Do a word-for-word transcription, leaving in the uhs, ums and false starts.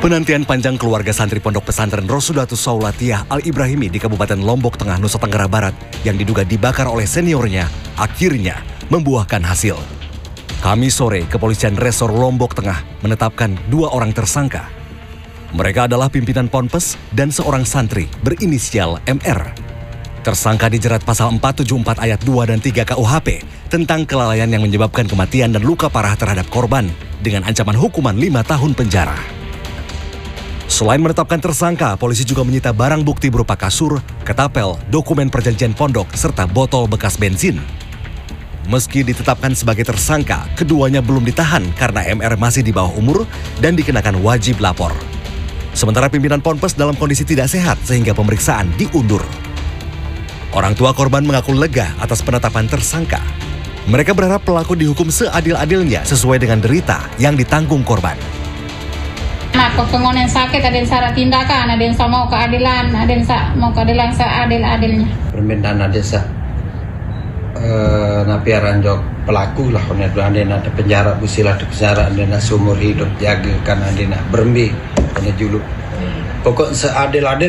Penantian panjang keluarga santri Pondok Pesantren Rosudatus Saulatiyah Al-Ibrahimi di Kabupaten Lombok Tengah, Nusa Tenggara Barat yang diduga dibakar oleh seniornya akhirnya membuahkan hasil. Kamis sore, Kepolisian Resor Lombok Tengah menetapkan dua orang tersangka. Mereka adalah pimpinan Ponpes dan seorang santri berinisial M R. Tersangka dijerat pasal empat tujuh empat ayat dua dan tiga K U H P tentang kelalaian yang menyebabkan kematian dan luka parah terhadap korban dengan ancaman hukuman lima tahun penjara. Selain menetapkan tersangka, polisi juga menyita barang bukti berupa kasur, ketapel, dokumen perjanjian pondok, serta botol bekas bensin. Meski ditetapkan sebagai tersangka, keduanya belum ditahan karena M R masih di bawah umur dan dikenakan wajib lapor. Sementara pimpinan Ponpes dalam kondisi tidak sehat sehingga pemeriksaan diundur. Orang tua korban mengaku lega atas penetapan tersangka. Mereka berharap pelaku dihukum seadil-adilnya sesuai dengan derita yang ditanggung korban. Anak pengon yang sakit, ada yang salah tindakan, ada yang mau keadilan, ada yang mau keadilan seadil-adilnya. Permintaan desa uh, napiaran jok pelaku lah, ada ada penjara busilah di penjara, ada seumur hidup jaga kan ada berembi, ada juluk. Pokok seadil-adil